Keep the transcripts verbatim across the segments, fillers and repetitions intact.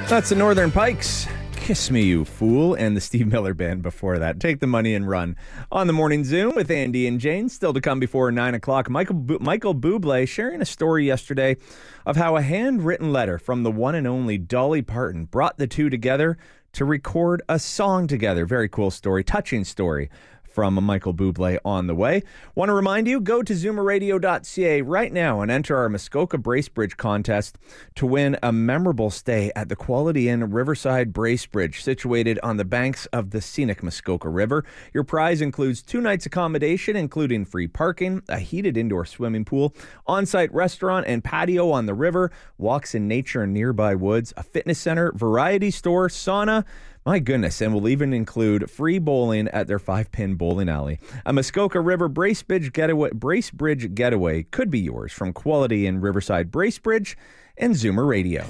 That's the Northern Pikes. Kiss Me, You Fool, and the Steve Miller Band before that. Take the Money and Run. On the Morning Zoom with Andy and Jane. Still to come before nine o'clock. Michael Bu- Michael Bublé sharing a story yesterday of how a handwritten letter from the one and only Dolly Parton brought the two together to record a song together. Very cool story. Touching story from Michael Bublé on the way. Want to remind you, go to zoomer radio dot c a right now and enter our Muskoka Bracebridge contest to win a memorable stay at the Quality Inn Riverside Bracebridge, situated on the banks of the scenic Muskoka River. Your prize includes two nights accommodation, including free parking, a heated indoor swimming pool, on-site restaurant and patio on the river, walks in nature and nearby woods, a fitness center, variety store, sauna. My goodness, and will even include free bowling at their five-pin bowling alley. A Muskoka River Bracebridge getaway, Bracebridge getaway could be yours from Quality in Riverside Bracebridge and Zoomer Radio.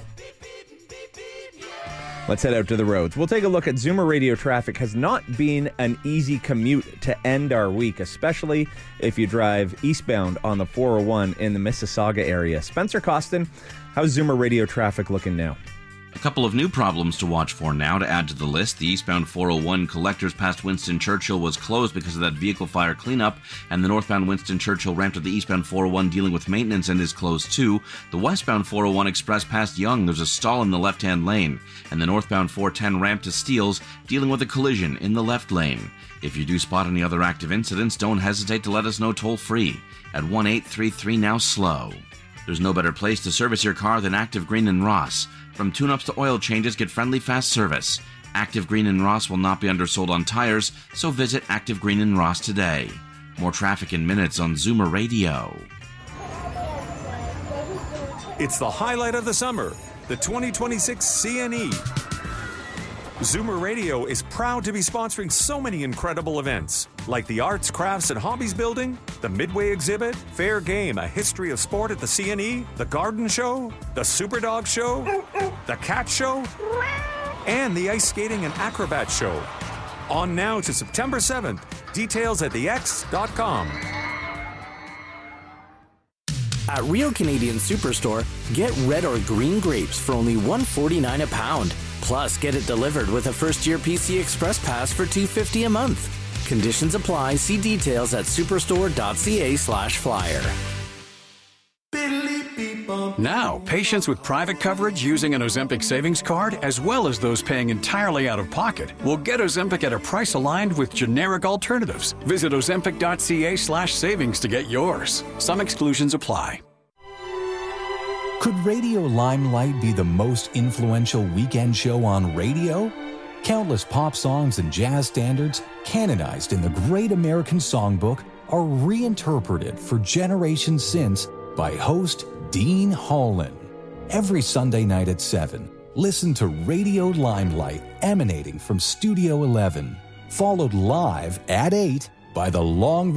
Let's head out to the roads. We'll take a look at Zoomer Radio traffic. Has not been an easy commute to end our week, especially if you drive eastbound on the four oh one in the Mississauga area. Spencer Costin, how's Zoomer Radio traffic looking now? A couple of new problems to watch for now to add to the list. The eastbound four oh one collectors past Winston Churchill was closed because of that vehicle fire cleanup, and the northbound Winston Churchill ramp to the eastbound four oh one dealing with maintenance and is closed too. The westbound four oh one express past Yonge, there's a stall in the left-hand lane, and the northbound four ten ramp to Steeles dealing with a collision in the left lane. If you do spot any other active incidents, don't hesitate to let us know toll-free at one eight three three now slow. There's no better place to service your car than Active Green and Ross. From tune-ups to oil changes, get friendly, fast service. Active Green and Ross will not be undersold on tires, so visit Active Green and Ross today. More traffic in minutes on Zoomer Radio. It's the highlight of the summer, the twenty twenty-six C N E. Zoomer Radio is proud to be sponsoring so many incredible events, like the Arts, Crafts, and Hobbies Building, the Midway Exhibit, Fair Game, a history of sport at the C N E, the Garden Show, the Superdog Show, the Cat Show, and the Ice Skating and Acrobat Show. On now to September seventh. Details at the x dot com. At Real Canadian Superstore, get red or green grapes for only one dollar and forty-nine cents a pound. Plus, get it delivered with a first-year P C Express Pass for two dollars and fifty cents a month. Conditions apply. See details at superstore dot c a slash flyer. Now, patients with private coverage using an Ozempic savings card, as well as those paying entirely out of pocket, will get Ozempic at a price aligned with generic alternatives. Visit ozempic dot c a slash savings to get yours. Some exclusions apply. Could Radio Limelight be the most influential weekend show on radio? Countless pop songs and jazz standards, canonized in the Great American Songbook, are reinterpreted for generations since by host Dean Holland. Every Sunday night at seven, listen to Radio Limelight emanating from Studio eleven, followed live at eight by the long